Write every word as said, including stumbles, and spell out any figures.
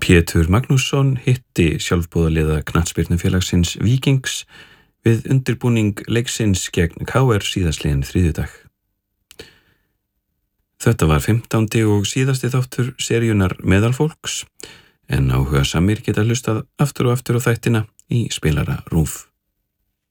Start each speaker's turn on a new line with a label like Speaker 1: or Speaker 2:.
Speaker 1: Pétur Magnússon hitti sjálfboðaliða knattspyrnufélagsins Víkings við undirbúning leiksins gegn K R síðastliðinn þriðjudag. Þetta var fimmtándi og síðasti þáttur seríunar Meðalfólks, en áhugasamir geta hlustað aftur og aftur á þættina í spilara RÚV.